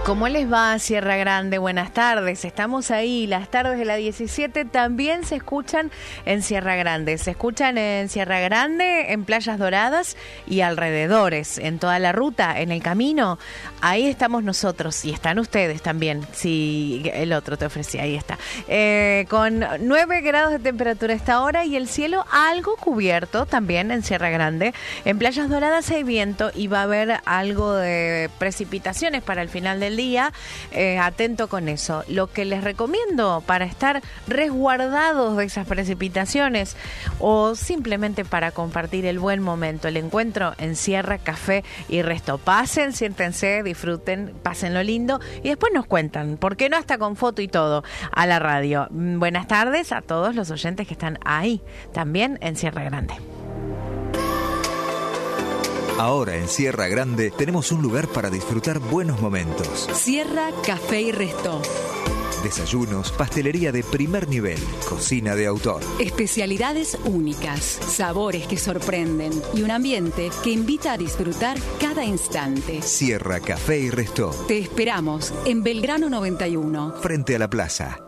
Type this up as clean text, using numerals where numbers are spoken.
¿Cómo les va, Sierra Grande? Buenas tardes. Estamos ahí. Las tardes de la 17 también se escuchan en Sierra Grande. Se escuchan en Sierra Grande, en Playas Doradas y alrededores, en toda la ruta, en el camino. Ahí estamos nosotros y están ustedes también. Si el otro te ofrecía, ahí está. Con 9 grados de temperatura a esta hora y el cielo algo cubierto también en Sierra Grande. En Playas Doradas hay viento y va a haber algo de precipitaciones para el final del día. Atento con eso. Lo que les recomiendo para estar resguardados de esas precipitaciones o simplemente para compartir el buen momento, el encuentro en Sierra Café y Resto. Pasen, siéntense, disfruten, pasen lo lindo y después nos cuentan, ¿por qué no hasta con foto y todo a la radio? Buenas tardes a todos los oyentes que están ahí, también en Sierra Grande. Ahora en Sierra Grande tenemos un lugar para disfrutar buenos momentos. Sierra Café y Resto. Desayunos, pastelería de primer nivel, cocina de autor. Especialidades únicas, sabores que sorprenden y un ambiente que invita a disfrutar cada instante. Sierra Café y Resto. Te esperamos en Belgrano 91. Frente a la plaza.